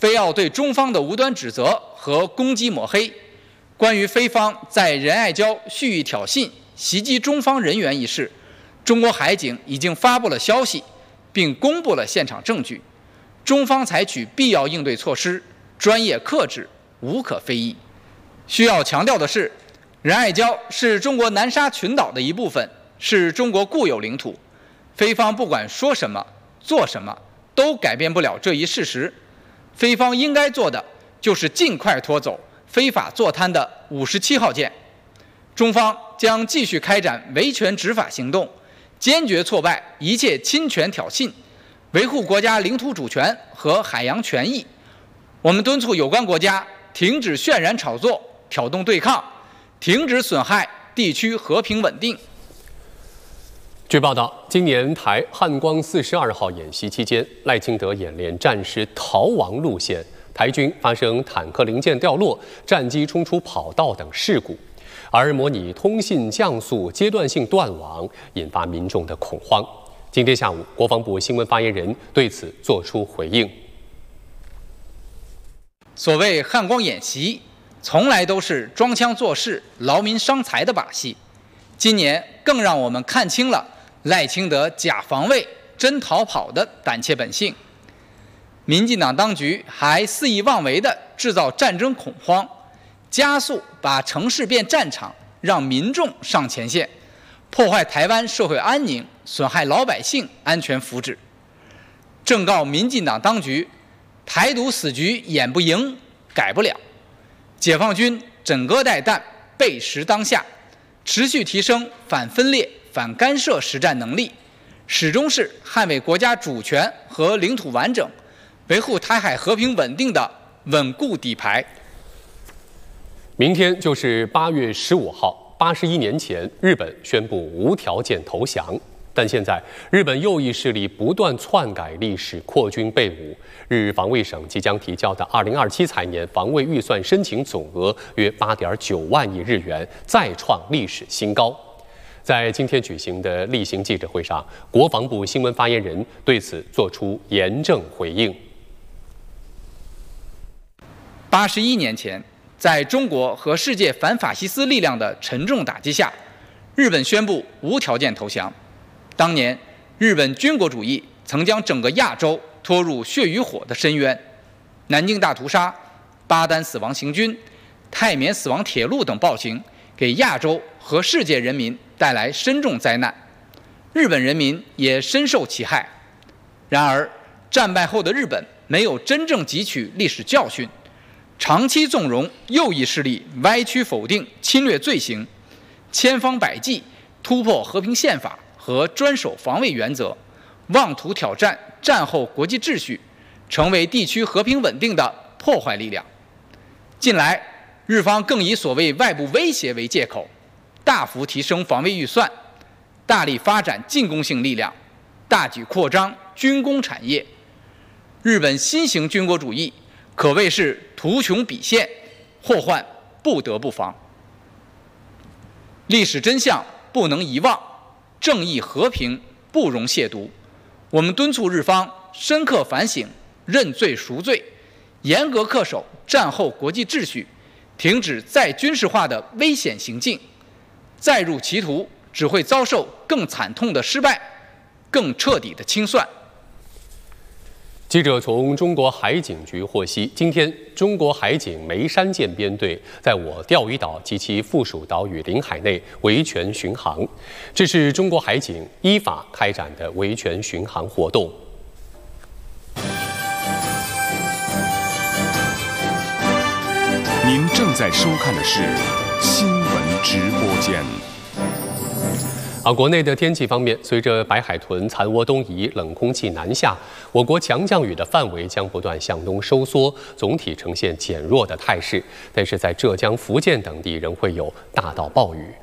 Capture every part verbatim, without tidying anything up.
非要对中方的无端指责和攻击抹黑。关于菲方在仁爱礁蓄意挑衅、袭击中方人员一事，中国海警已经发布了消息，并公布了现场证据。中方采取必要应对措施，专业克制，无可非议。需要强调的是，仁爱礁是中国南沙群岛的一部分，是中国固有领土。菲方不管说什么、做什么，都改变不了这一事实。菲方应该做的就是尽快拖走非法坐滩的五十七号舰。中方将继续开展维权执法行动，坚决挫败一切侵权挑衅，维护国家领土主权和海洋权益。我们敦促有关国家停止渲染炒作、挑动对抗，停止损害地区和平稳定。 据报道，今年台汉光四十二号演习期间，赖清德演练战时逃亡路线，台军发生坦克零件掉落、战机冲出跑道等事故，而模拟通信降速阶段性断网，引发民众的恐慌。今天下午，国防部新闻发言人对此作出回应。 所谓汉光演习，从来都是装腔作势、劳民伤财的把戏。今年更让我们看清了赖清德假防卫、真逃跑的胆怯本性。民进党当局还肆意妄为地制造战争恐慌，加速把城市变战场，让民众上前线，破坏台湾社会安宁，损害老百姓安全福祉。正告民进党当局，台独死局演不赢，改不了。解放军枕戈待旦，背时当下，持续提升反分裂、反干涉实战能力，始终是捍卫国家主权和领土完整、维护台海和平稳定的稳固底牌。 明天就是八月十五号，八十一年前，日本宣布无条件投降。但现在，日本右翼势力不断篡改历史，扩军备武。日防卫省即将提交的二零二七财年防卫预算申请总额约八点九万亿日元，再创历史新高。在今天举行的例行记者会上，国防部新闻发言人对此作出严正回应。 八十一年前，在中国和世界反法西斯力量的沉重打击下，日本宣布无条件投降。当年，日本军国主义曾将整个亚洲拖入血与火的深渊，南京大屠杀、巴丹死亡行军、泰缅死亡铁路等暴行，给亚洲和世界人民带来深重灾难，日本人民也深受其害。然而，战败后的日本没有真正汲取历史教训，长期纵容右翼势力歪曲否定侵略罪行，千方百计突破和平宪法和专守防卫原则，妄图挑战战后国际秩序，成为地区和平稳定的破坏力量。近来，日方更以所谓外部威胁为借口，大幅提升防卫预算，大力发展进攻性力量，大举扩张军工产业。日本新型军国主义可谓是图穷匕现，祸患不得不防。历史真相不能遗忘，正义和平不容亵渎。我们敦促日方深刻反省，认罪赎罪，严格恪守战后国际秩序，停止再军事化的危险行径。再入歧途，只会遭受更惨痛的失败，更彻底的清算。 记者从中国海警局获悉，今天中国海警梅山舰编队在我钓鱼岛及其附属岛屿领海内维权巡航，这是中国海警依法开展的维权巡航活动。 您正在收看的是新闻直播间。 而国内的天气方面，随着白海豚残涡东移，冷空气南下，我国强降雨的范围将不断向东收缩，总体呈现减弱的态势。但是在浙江、福建等地仍会有大到暴雨。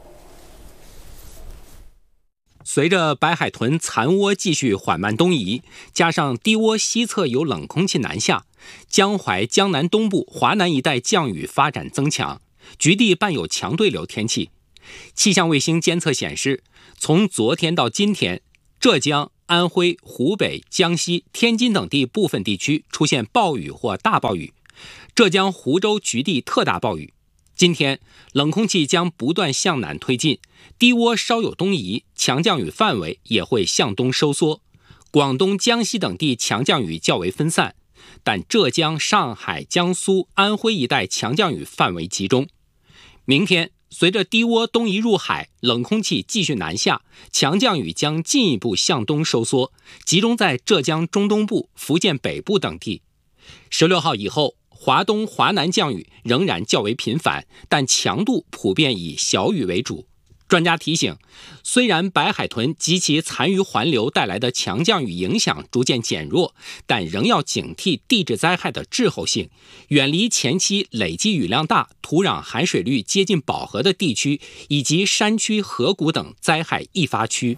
随着白海豚残涡继续缓慢东移，加上低涡西侧有冷空气南下，江淮、江南东部、华南一带降雨发展增强，局地伴有强对流天气。气象卫星监测显示，从昨天到今天，浙江、 安徽、湖北、江西、天津等地部分地区出现暴雨或大暴雨，浙江湖州局地特大暴雨。今天冷空气将不断向南推进，低涡稍有东移，强降雨范围也会向东收缩。广东、江西等地强降雨较为分散，但浙江、上海、江苏、安徽一带强降雨范围集中。明天随着低涡东移入海，冷空气继续南下，强降雨将进一步向东收缩，集中在浙江中东部、福建北部等地。十六号以后，华东、华南降雨仍然较为频繁，但强度普遍以小雨为主。专家提醒，虽然白海豚及其残余环流带来的强降雨影响逐渐减弱，但仍要警惕地质灾害的滞后性，远离前期累积雨量大、土壤含水率接近饱和的地区，以及山区、河谷等灾害易发区。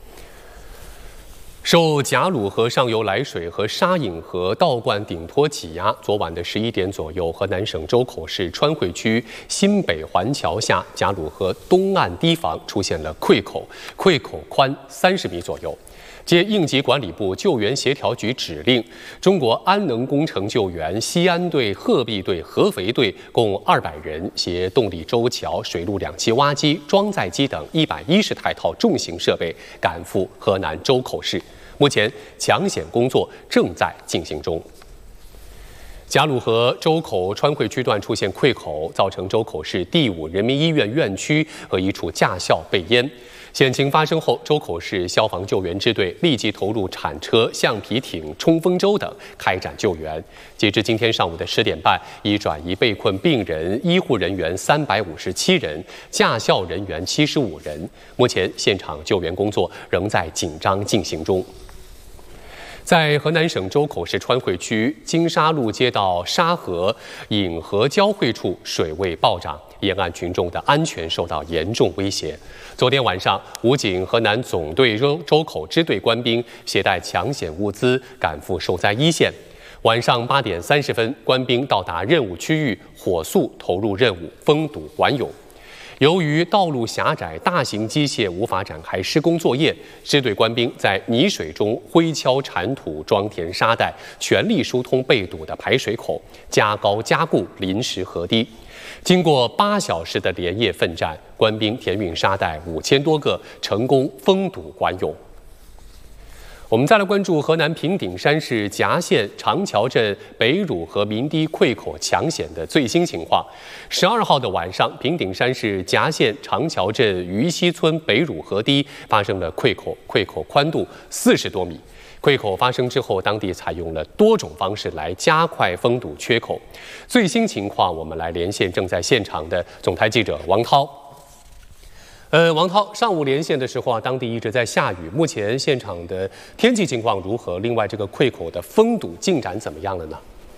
受贾鲁河上游来水和沙隐河倒灌顶托挤压，昨晚的十一点左右，河南省周口市川汇区新北环桥下贾鲁河东岸堤防出现了溃口，溃口宽三十米左右。接应急管理部救援协调局指令，中国安能工程救援西安队、鹤壁队、合肥队共二百人，携动力周桥、水陆两栖挖机、装载机等一百一十台套重型设备赶赴河南周口市。目前抢险工作正在进行中。贾鲁河周口川汇区段出现溃口，造成周口市第五人民医院院区和一处驾校被淹。险情发生后，周口市消防救援支队立即投入铲车、橡皮艇、冲锋舟等开展救援。截至今天上午的十点半，已转移被困病人、医护人员三百五十七人，驾校人员七十五人。目前现场救援工作仍在紧张进行中。在河南省周口市川汇区金沙路街道沙河引河交汇处，水位暴涨，沿岸群众的安全受到严重威胁。昨天晚上，武警河南总队周周口支队官兵携带抢险物资赶赴受灾一线。晚上八点三十分，官兵到达任务区域，火速投入任务，封堵管涌。由于道路狭窄，大型机械无法展开施工作业，支队官兵在泥水中挥锹铲土、装填沙袋，全力疏通被堵的排水口，加高加固临时河堤。经过八小时的连夜奋战，官兵填运沙袋五千多个，成功封堵管涌。我们再来关注河南平顶山市夹县长桥镇北乳河民堤溃口抢险的最新情况。十二号的晚上，平顶山市夹县长桥镇于西村北乳河堤发生了溃口，溃口宽度四十多米。溃口发生之后，当地采用了多种方式来加快封堵缺口。最新情况，我们来连线正在现场的总台记者王涛。呃，王涛，上午连线的时候啊，当地一直在下雨。目前现场的天气情况如何？另外，这个溃口的封堵进展怎么样了呢？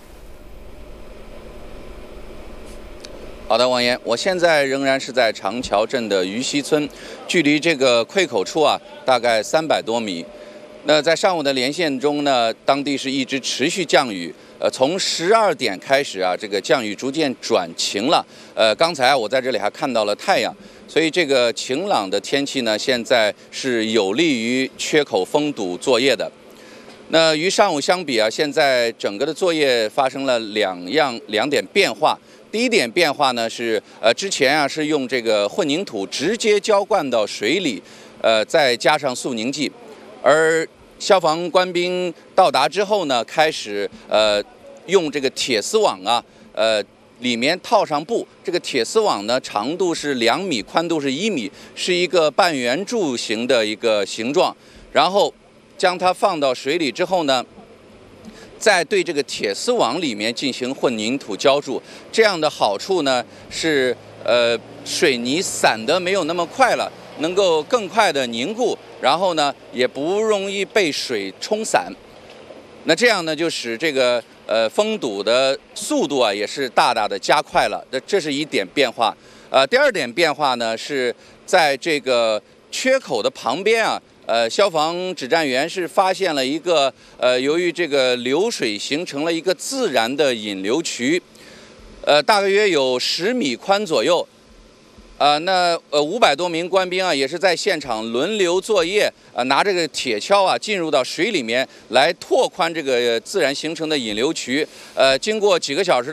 好的，王岩，我现在仍然是在长桥镇的于西村，距离这个溃口处啊，大概三百多米。那在上午的连线中呢，当地是一直持续降雨。呃，从十二点开始啊，这个降雨逐渐转晴了。呃，刚才我在这里还看到了太阳。所以这个晴朗的天气呢，现在是有利于缺口封堵作业的。那与上午相比啊，现在整个的作业发生了两样两点变化。第一点变化呢是，呃，之前啊是用这个混凝土直接浇灌到水里，呃，再加上速凝剂，而消防官兵到达之后呢，开始呃用这个铁丝网啊，呃。里面套上布，这个铁丝网呢，长度是两米，宽度是一米，是一个半圆柱形的一个形状。然后将它放到水里之后呢，再对这个铁丝网里面进行混凝土浇筑。这样的好处呢是，呃，水泥散得没有那么快了，能够更快的凝固，然后呢也不容易被水冲散。那这样呢，就使这个呃封堵的速度啊，也是大大的加快了。这这是一点变化。呃，第二点变化呢，是在这个缺口的旁边啊，呃，消防指战员是发现了一个呃，由于这个流水形成了一个自然的引流渠，呃，大约有十米宽左右。 呃，那呃五百多名官兵啊，也是在现场轮流作业，呃，拿这个铁锹啊，进入到水里面来拓宽这个自然形成的引流渠。呃，经过几个小时的